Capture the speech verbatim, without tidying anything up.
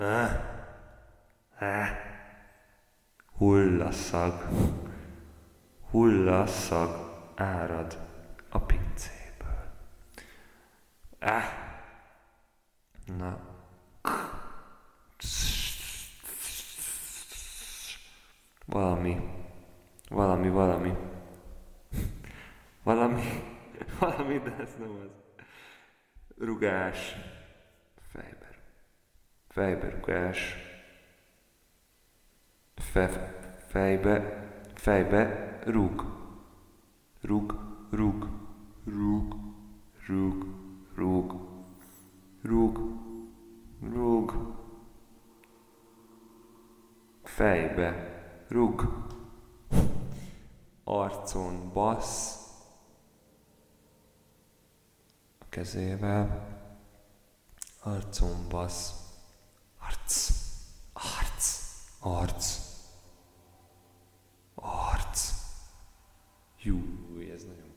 Ah, ah. Hullaszag. Hullaszag árad a pincéből. Ah. Na. Valami. Valami, valami. Valami. Valami, de ez nem az. Rugás. Fejbe. Fejbe rugás. Fe, fejbe. Fejbe rug. Rug. Rug. Rug. Rug. Rug. Rug. Rug. Fejbe. Rug. Arcon bassz. A kezével. Arcon bassz. Arc. Arc. Arc. Arc. Jú, ez nagyon